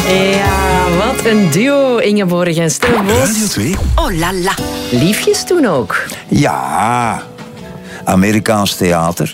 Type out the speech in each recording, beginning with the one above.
Ja, wat een duo, Ingeborg en Stef Bos. Radio 2. Oh la la. Liefjes toen ook. Ja, Amerikaans theater.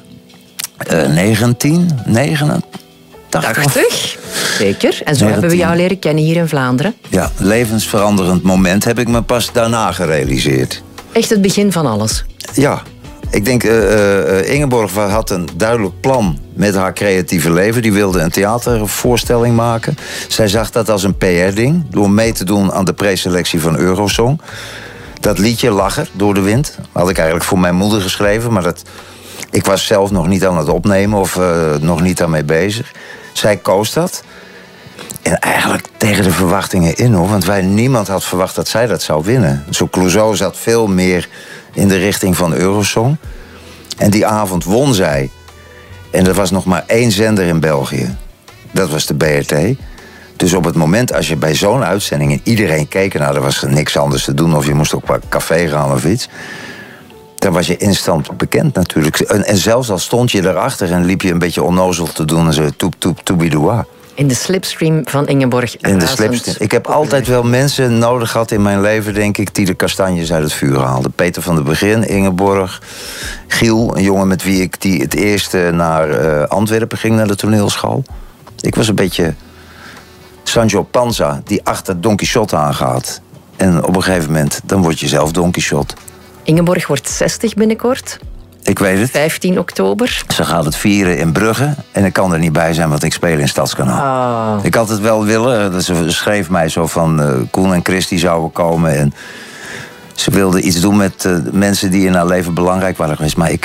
1989. 80. Zeker. En zo 19. hebben we jou leren kennen hier in Vlaanderen. Ja, levensveranderend moment heb ik me pas daarna gerealiseerd. Echt het begin van alles. Ja, ik denk Ingeborg had een duidelijk plan met haar creatieve leven. Die wilde een theatervoorstelling maken. Zij zag dat als een PR-ding, door mee te doen aan de preselectie van Eurosong. Dat liedje Lacher door de wind had ik eigenlijk voor mijn moeder geschreven, maar ik was zelf nog niet aan het opnemen of nog niet daarmee bezig. Zij koos dat. En eigenlijk tegen de verwachtingen in, hoor. Want niemand had verwacht dat zij dat zou winnen. Zo Clouseau zat veel meer in de richting van Eurosong. En die avond won zij. En er was nog maar 1 zender in België. Dat was de BRT. Dus op het moment als je bij zo'n uitzending en iedereen keek, nou, er was niks anders te doen, of je moest ook bij café gaan of iets, dan was je instant bekend natuurlijk. En zelfs al stond je erachter en liep je een beetje onnozel te doen en zo toep toep toebidoua. In de slipstream van Ingeborg. In de slipstream. Ik heb altijd wel mensen nodig gehad in mijn leven, denk ik, die de kastanjes uit het vuur haalden. Peter van der Begin, Ingeborg, Giel, een jongen met wie ik die het eerste naar Antwerpen ging, naar de toneelschool. Ik was een beetje Sancho Panza, die achter Don Quixote aangaat. En op een gegeven moment, dan word je zelf Don Quixote. Ingeborg wordt 60 binnenkort. Ik weet het. 15 oktober. Ze gaat het vieren in Brugge. En ik kan er niet bij zijn, want ik speel in Stadskanaal. Ik had het wel willen. Ze schreef mij zo van Koen en Chris die zouden komen. En ze wilde iets doen met mensen die in haar leven belangrijk waren geweest. Maar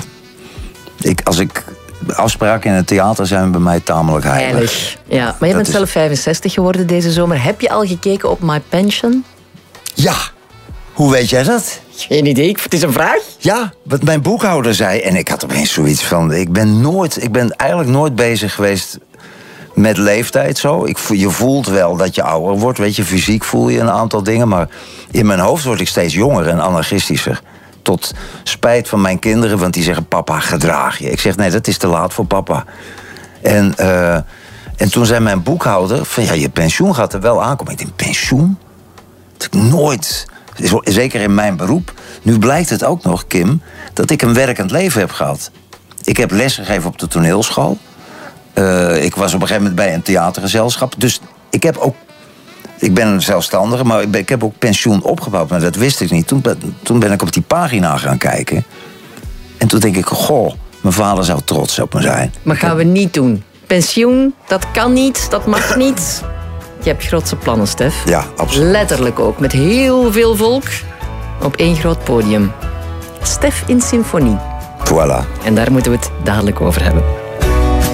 als ik afspraken in het theater zijn bij mij tamelijk heilig. Ja, maar je bent zelf 65 geworden deze zomer. Heb je al gekeken op My Pension? Ja. Hoe weet jij dat? Geen idee, het is een vraag. Ja, wat mijn boekhouder zei. En ik had opeens zoiets van, ik ben eigenlijk nooit bezig geweest met leeftijd zo. Je voelt wel dat je ouder wordt, weet je, fysiek voel je een aantal dingen. Maar in mijn hoofd word ik steeds jonger en anarchistischer. Tot spijt van mijn kinderen, want die zeggen, papa, gedraag je. Ik zeg, nee, dat is te laat voor papa. En toen zei mijn boekhouder van, ja, je pensioen gaat er wel aankomen. Ik denk, pensioen? Dat ik nooit, zeker in mijn beroep. Nu blijkt het ook nog, Kim, dat ik een werkend leven heb gehad. Ik heb lesgegeven op de toneelschool. Ik was op een gegeven moment bij een theatergezelschap. Dus ik ben een zelfstandige, maar ik heb ook pensioen opgebouwd. Maar dat wist ik niet. Toen ben ik op die pagina gaan kijken. En toen denk ik, goh, mijn vader zou trots op me zijn. Maar gaan we niet doen. Pensioen, dat kan niet, dat mag niet. Je hebt grootse plannen, Stef. Ja, absoluut. Letterlijk ook, met heel veel volk op 1 groot podium. Stef in symfonie. Voilà. En daar moeten we het dadelijk over hebben.